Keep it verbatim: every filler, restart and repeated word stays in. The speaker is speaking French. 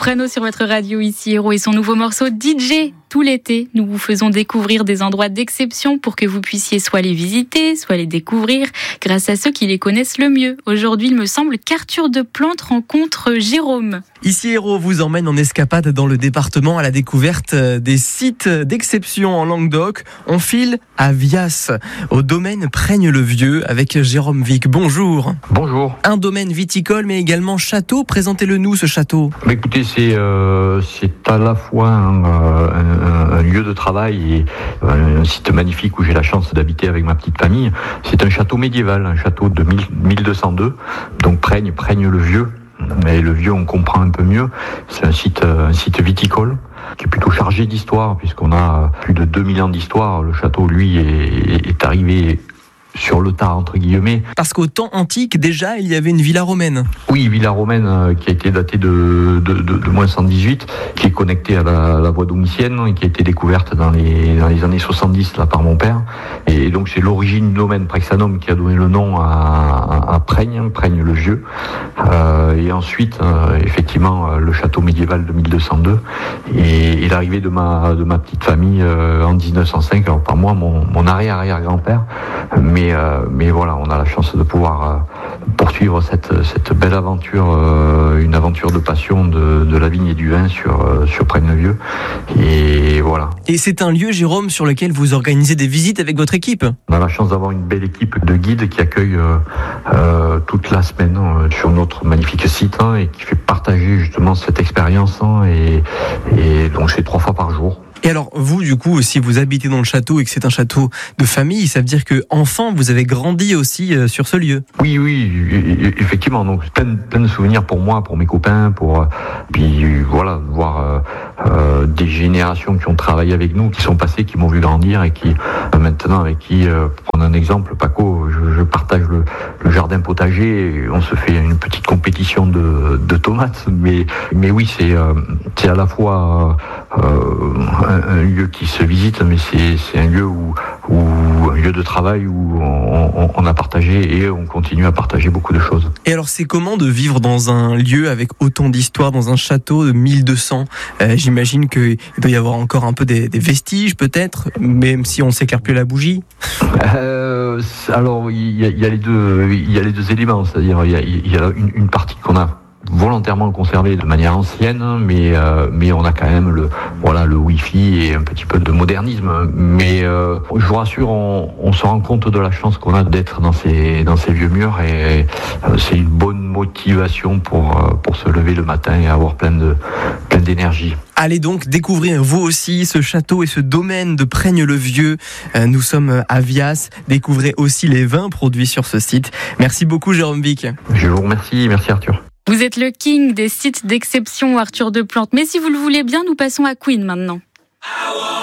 Soprano sur votre radio, ici Héros et son nouveau morceau D J. Tout l'été, nous vous faisons découvrir des endroits d'exception pour que vous puissiez soit les visiter, soit les découvrir grâce à ceux qui les connaissent le mieux. Aujourd'hui, il me semble qu'Arthur de Plante rencontre Jérôme. Ici Héros vous emmène en escapade dans le département à la découverte des sites d'exception en Languedoc. On file à Vias, au domaine Praigne-le-Vieux avec Jérôme Vic. Bonjour. Bonjour. Un domaine viticole mais également château. Présentez-le nous ce château. Bah écoutez, c'est, euh, c'est à la fois un, un, un lieu de travail et un site magnifique où j'ai la chance d'habiter avec ma petite famille. C'est un château médiéval, un château de mille deux cent deux, donc Praigne, Praigne-le-Vieux. Mais le vieux, on comprend un peu mieux. C'est un site, un site viticole qui est plutôt chargé d'histoire, puisqu'on a plus de deux mille ans d'histoire. Le château, lui, est, est arrivé sur le tard, entre guillemets. Parce qu'au temps antique, déjà, il y avait une villa romaine. Oui, villa romaine euh, qui a été datée de, de, de, de moins cent dix-huit, qui est connectée à la, à la voie domitienne et qui a été découverte dans les, dans les années soixante-dix là, par mon père. Et donc c'est l'origine du domaine Praixanum qui a donné le nom à, à, à Praigne, Praigne-le-Vieux. Euh, et ensuite, euh, effectivement, le château médiéval de mille deux cent deux et, et l'arrivée de ma, de ma petite famille euh, en dix-neuf cent cinq, alors par moi, mon, mon arrière-arrière-grand-père. Mais Mais, euh, mais voilà, on a la chance de pouvoir euh, poursuivre cette, cette belle aventure, euh, une aventure de passion de, de la vigne et du vin sur, euh, sur Praigne-le-Vieux. Et voilà. Et c'est un lieu, Jérôme, sur lequel vous organisez des visites avec votre équipe. On a la chance d'avoir une belle équipe de guides qui accueille euh, euh, toute la semaine euh, sur notre magnifique site hein, et qui fait partager justement cette expérience hein, et, et donc c'est trois fois par jour. Et alors, vous, du coup, si vous habitez dans le château et que c'est un château de famille, ça veut dire que enfant, vous avez grandi aussi euh, sur ce lieu. Oui, oui, effectivement. Donc, plein, plein de souvenirs pour moi, pour mes copains, pour puis voilà, voir euh, euh, des générations qui ont travaillé avec nous, qui sont passées, qui m'ont vu grandir et qui euh, maintenant, avec qui, euh, pour prendre un exemple, Paco, je, je partage le, le jardin potager. Et on se fait une petite compétition de, de tomates, mais mais oui, c'est euh, c'est à la fois euh, un lieu qui se visite, mais c'est, c'est un lieu où, où un lieu de travail où on, on a partagé et on continue à partager beaucoup de choses. Et alors, c'est comment de vivre dans un lieu avec autant d'histoire, dans un château de mille deux cents euh, J'imagine qu'il doit y avoir encore un peu des, des vestiges, peut-être, même si on s'éclaire plus la bougie. Euh, alors, il y, a, il y a les deux, il y a les deux éléments, c'est-à-dire il y a, il y a une, une partie qu'on a volontairement conservé de manière ancienne, mais euh, mais on a quand même le voilà le wifi et un petit peu de modernisme. Mais euh, je vous rassure, on, on se rend compte de la chance qu'on a d'être dans ces dans ces vieux murs et euh, c'est une bonne motivation pour euh, pour se lever le matin et avoir plein de plein d'énergie. Allez donc découvrir vous aussi ce château et ce domaine de Praigne-le-Vieux. Euh, nous sommes à Vias. Découvrez aussi les vins produits sur ce site. Merci beaucoup, Jérôme Vic. Je vous remercie. Merci, Arthur. Vous êtes le king des sites d'exception, Arthur de Plante. Mais si vous le voulez bien, nous passons à Queen maintenant.